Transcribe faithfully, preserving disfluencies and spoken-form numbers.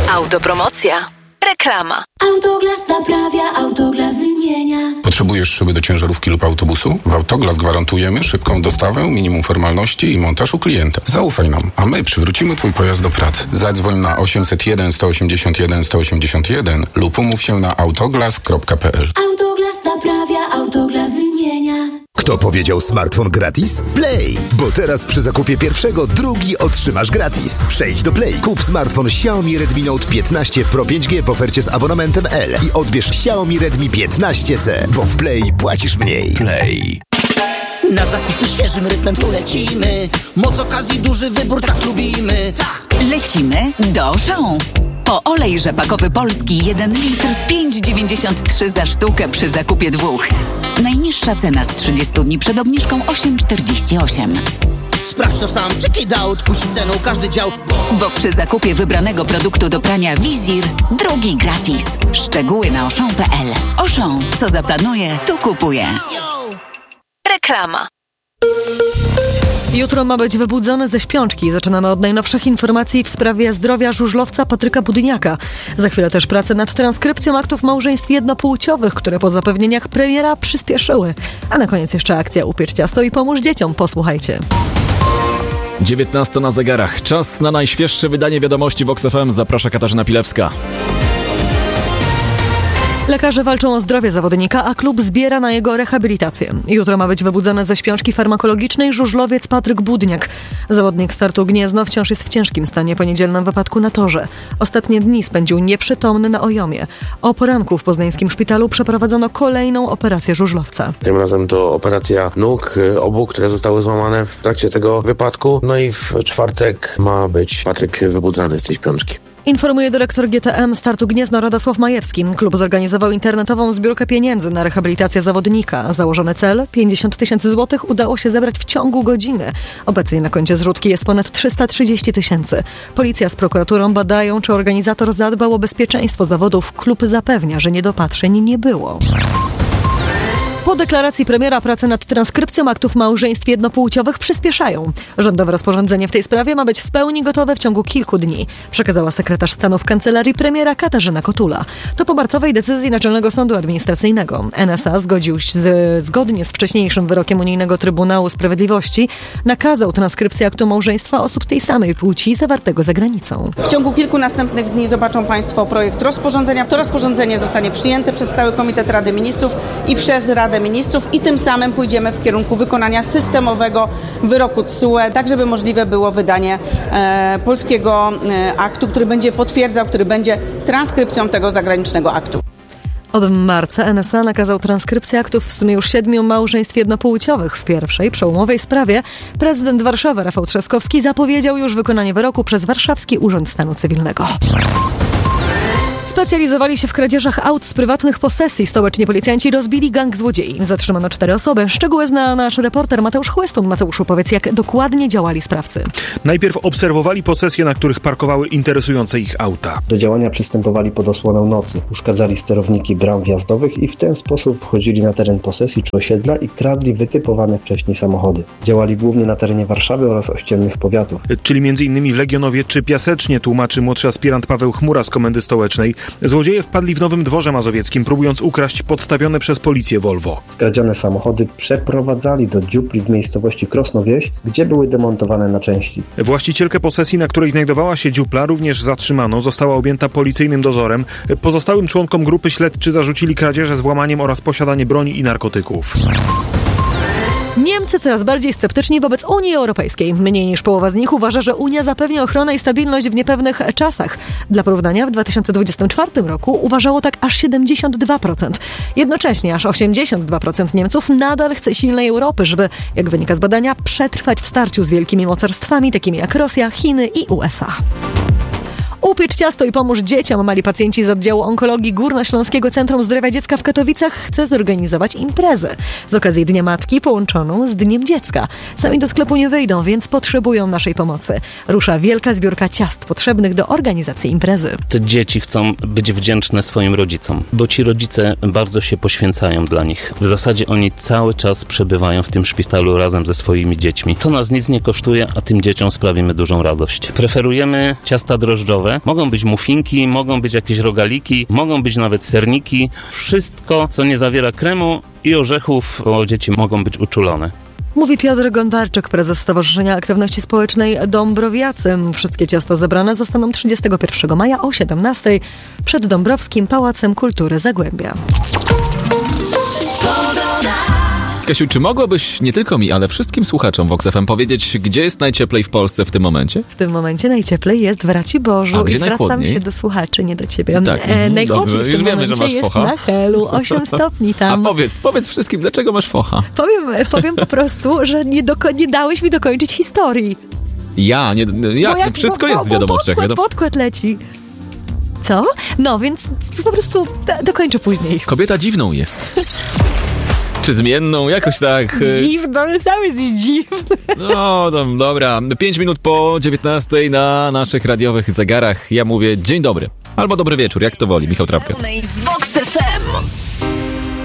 Autopromocja. Reklama. Autoglas naprawia, Autoglas wymienia. Potrzebujesz szyby do ciężarówki lub autobusu? W Autoglas gwarantujemy szybką dostawę, minimum formalności i montaż u klienta. Zaufaj nam, a my przywrócimy Twój pojazd do pracy. Zadzwoń na osiemset jeden sto osiemdziesiąt jeden sto osiemdziesiąt jeden lub umów się na autoglas kropka p l. Autoglas naprawia, Autoglas wymienia. Kto powiedział smartfon gratis? Play! Bo teraz przy zakupie pierwszego drugi otrzymasz gratis. Przejdź do Play. Kup smartfon Xiaomi Redmi Note piętnaście Pro pięć G w ofercie z abonamentem L i odbierz Xiaomi Redmi piętnaście C, bo w Play płacisz mniej. Play. Na zakupy świeżym rytmem tu lecimy. Moc okazji, duży wybór, tak lubimy. Lecimy do Auchan. Po olej rzepakowy polski jeden litr pięć dziewięćdziesiąt trzy za sztukę przy zakupie dwóch. Najniższa cena z trzydziestu dni przed obniżką osiem czterdzieści osiem. Sprawdź to sam, check it out, kusi ceną każdy dział. Bo przy zakupie wybranego produktu do prania Wizir drugi gratis. Szczegóły na auchan kropka p l. Auchan, co zaplanuje, to kupuje. Reklama. Jutro ma być wybudzony ze śpiączki. Zaczynamy od najnowszych informacji w sprawie zdrowia żużlowca Patryka Budyniaka. Za chwilę też prace nad transkrypcją aktów małżeństw jednopłciowych, które po zapewnieniach premiera przyspieszyły. A na koniec jeszcze akcja Upiecz ciasto i pomóż dzieciom. Posłuchajcie. dziewiętnasta na zegarach. Czas na najświeższe wydanie wiadomości Vox F M. Zaprasza Katarzyna Pilewska. Lekarze walczą o zdrowie zawodnika, a klub zbiera na jego rehabilitację. Jutro ma być wybudzony ze śpiączki farmakologicznej żużlowiec Patryk Budyniak. Zawodnik startu Gniezno wciąż jest w ciężkim stanie po niedzielnym wypadku na torze. Ostatnie dni spędził nieprzytomny na Ojomie. O poranku w poznańskim szpitalu przeprowadzono kolejną operację żużlowca. Tym razem to operacja nóg obu, które zostały złamane w trakcie tego wypadku. No i w czwartek ma być Patryk wybudzany z tej śpiączki. Informuje dyrektor G T M startu Gniezno Radosław Majewski. Klub zorganizował internetową zbiórkę pieniędzy na rehabilitację zawodnika. Założony cel pięćdziesiąt tysięcy złotych udało się zebrać w ciągu godziny. Obecnie na koncie zrzutki jest ponad trzysta trzydzieści tysięcy. Policja z prokuraturą badają, czy organizator zadbał o bezpieczeństwo zawodów. Klub zapewnia, że niedopatrzeń nie było. Po deklaracji premiera prace nad transkrypcją aktów małżeństw jednopłciowych przyspieszają. Rządowe rozporządzenie w tej sprawie ma być w pełni gotowe w ciągu kilku dni, przekazała sekretarz stanu w kancelarii premiera Katarzyna Kotula. To po marcowej decyzji Naczelnego Sądu Administracyjnego. N S A zgodził się z, zgodnie z wcześniejszym wyrokiem Unijnego Trybunału Sprawiedliwości nakazał transkrypcję aktu małżeństwa osób tej samej płci zawartego za granicą. W ciągu kilku następnych dni zobaczą Państwo projekt rozporządzenia. To rozporządzenie zostanie przyjęte przez Stały Komitet Rady Ministrów i przez Radę Ministrów i tym samym pójdziemy w kierunku wykonania systemowego wyroku T S U E, tak żeby możliwe było wydanie e, polskiego e, aktu, który będzie potwierdzał, który będzie transkrypcją tego zagranicznego aktu. Od marca N S A nakazał transkrypcję aktów w sumie już siedmiu małżeństw jednopłciowych. W pierwszej, przełomowej sprawie prezydent Warszawy Rafał Trzaskowski zapowiedział już wykonanie wyroku przez Warszawski Urząd Stanu Cywilnego. Specjalizowali się w kradzieżach aut z prywatnych posesji. Stołeczni policjanci rozbili gang złodziei. Zatrzymano cztery osoby. Szczegóły zna nasz reporter Mateusz Chłystun. Mateuszu, powiedz, jak dokładnie działali sprawcy. Najpierw obserwowali posesje, na których parkowały interesujące ich auta. Do działania przystępowali pod osłoną nocy. Uszkadzali sterowniki bram wjazdowych i w ten sposób wchodzili na teren posesji czy osiedla i kradli wytypowane wcześniej samochody. Działali głównie na terenie Warszawy oraz ościennych powiatów. Czyli między innymi w Legionowie czy Piasecznie, tłumaczy młodszy aspirant Paweł Chmura z Komendy Stołecznej. Złodzieje wpadli w Nowym Dworze Mazowieckim, próbując ukraść podstawione przez policję Volvo. Skradzione samochody przeprowadzali do dziupli w miejscowości Krosno-Wieś, gdzie były demontowane na części. Właścicielkę posesji, na której znajdowała się dziupla, również zatrzymano. Została objęta policyjnym dozorem. Pozostałym członkom grupy śledczy zarzucili kradzieże z włamaniem oraz posiadanie broni i narkotyków. Niemcy coraz bardziej sceptyczni wobec Unii Europejskiej. Mniej niż połowa z nich uważa, że Unia zapewni ochronę i stabilność w niepewnych czasach. Dla porównania w dwa tysiące dwudziestym czwartym roku uważało tak aż siedemdziesiąt dwa procent. Jednocześnie aż osiemdziesiąt dwa procent Niemców nadal chce silnej Europy, żeby, jak wynika z badania, przetrwać w starciu z wielkimi mocarstwami takimi jak Rosja, Chiny i U S A. Upiecz ciasto i pomóż dzieciom. Mali pacjenci z oddziału onkologii Górnośląskiego Centrum Zdrowia Dziecka w Katowicach chce zorganizować imprezę z okazji Dnia Matki połączoną z Dniem Dziecka. Sami do sklepu nie wyjdą, więc potrzebują naszej pomocy. Rusza wielka zbiórka ciast potrzebnych do organizacji imprezy. Te dzieci chcą być wdzięczne swoim rodzicom, bo ci rodzice bardzo się poświęcają dla nich. W zasadzie oni cały czas przebywają w tym szpitalu razem ze swoimi dziećmi. To nas nic nie kosztuje, a tym dzieciom sprawimy dużą radość. Preferujemy ciasta drożdżowe, smakowe. Mogą być muffinki, mogą być jakieś rogaliki, mogą być nawet serniki. Wszystko, co nie zawiera kremu i orzechów, bo dzieci mogą być uczulone. Mówi Piotr Gontarczyk, prezes Stowarzyszenia Aktywności Społecznej Dąbrowiacy. Wszystkie ciasta zebrane zostaną trzydziestego pierwszego maja o siedemnastej przed Dąbrowskim Pałacem Kultury Zagłębia. Kasiu, czy mogłabyś nie tylko mi, ale wszystkim słuchaczom Vox F M powiedzieć, gdzie jest najcieplej w Polsce w tym momencie? W tym momencie najcieplej jest w Raciborzu. A i zwracam się do słuchaczy, nie do ciebie. Tak, e, najchłodniej w tym już wiemy, momencie że masz jest focha. na Helu, osiem stopni tam. A powiedz, powiedz wszystkim, dlaczego masz focha? Powiem, powiem po prostu, że nie, doko- nie dałeś mi dokończyć historii. Ja? Nie, jak? jak Wszystko bo, jest w wiadomościach. Podkład, podkład leci. Co? No, więc po prostu dokończę później. Kobieta dziwną jest. Czy zmienną? Jakoś tak. Dziwną, ale sam jesteś dziwny. No, dobra. Pięć minut po dziewiętnastej na naszych radiowych zegarach. Ja mówię dzień dobry. Albo dobry wieczór, jak to woli. Michał Trapka. Z Vox F M.